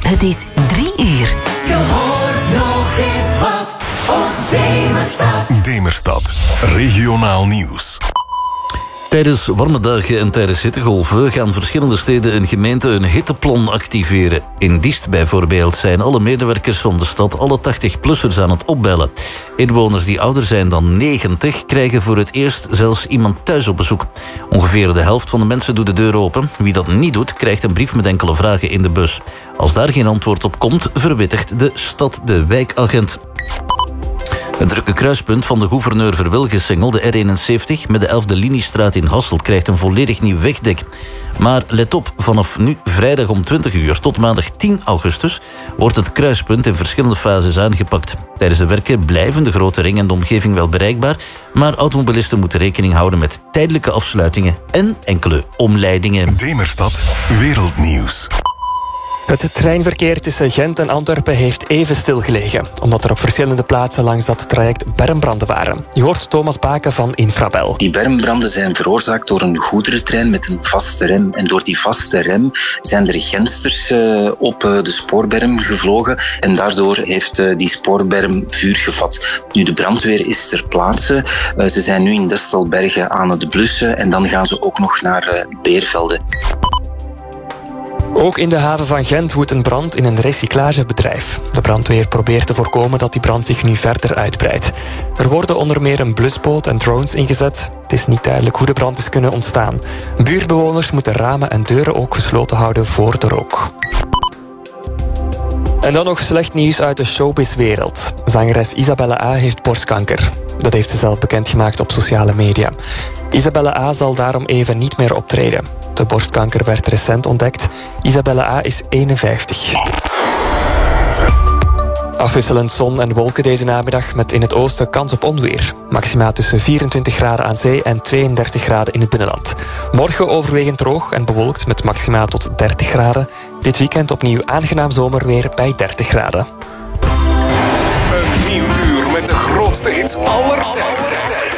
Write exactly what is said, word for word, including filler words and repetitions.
Het is drie uur. Je hoort nog eens wat op Demerstad. Demerstad, regionaal nieuws. Tijdens warme dagen en tijdens hittegolven gaan verschillende steden en gemeenten een hitteplan activeren. In Diest bijvoorbeeld zijn alle medewerkers van de stad alle tachtig-plussers aan het opbellen. Inwoners die ouder zijn dan negentig krijgen voor het eerst zelfs iemand thuis op bezoek. Ongeveer de helft van de mensen doet de deur open. Wie dat niet doet, krijgt een brief met enkele vragen in de bus. Als daar geen antwoord op komt, verwittigt de stad de wijkagent. Het drukke kruispunt van de gouverneur-Verwilgesingel, de R eenenzeventig... met de elfde liniestraat in Hasselt krijgt een volledig nieuw wegdek. Maar let op, vanaf nu vrijdag om twintig uur tot maandag tien augustus... wordt het kruispunt in verschillende fases aangepakt. Tijdens de werken blijven de grote ring en de omgeving wel bereikbaar... maar automobilisten moeten rekening houden met tijdelijke afsluitingen... en enkele omleidingen. Demerstad, wereldnieuws. Het treinverkeer tussen Gent en Antwerpen heeft even stilgelegen, omdat er op verschillende plaatsen langs dat traject bermbranden waren. Je hoort Thomas Baken van Infrabel. Die bermbranden zijn veroorzaakt door een goederentrein met een vaste rem. En door die vaste rem zijn er gensters uh, op uh, de spoorberm gevlogen en daardoor heeft uh, die spoorberm vuur gevat. Nu, de brandweer is ter plaatse. Uh, ze zijn nu in Destelbergen aan het blussen en dan gaan ze ook nog naar uh, Beervelde. Ook in de haven van Gent woedt een brand in een recyclagebedrijf. De brandweer probeert te voorkomen dat die brand zich nu verder uitbreidt. Er worden onder meer een blusboot en drones ingezet. Het is niet duidelijk hoe de brand is kunnen ontstaan. Buurtbewoners moeten ramen en deuren ook gesloten houden voor de rook. En dan nog slecht nieuws uit de showbizwereld. Zangeres Isabelle A. heeft borstkanker. Dat heeft ze zelf bekendgemaakt op sociale media. Isabelle A. zal daarom even niet meer optreden. De borstkanker werd recent ontdekt. Isabelle A. is eenenvijftig. Afwisselend zon en wolken deze namiddag met in het oosten kans op onweer. Maxima tussen vierentwintig graden aan zee en tweeëndertig graden in het binnenland. Morgen overwegend droog en bewolkt met maxima tot dertig graden. Dit weekend opnieuw aangenaam zomerweer bij dertig graden. Een nieuw uur met de grootste hits aller tijden.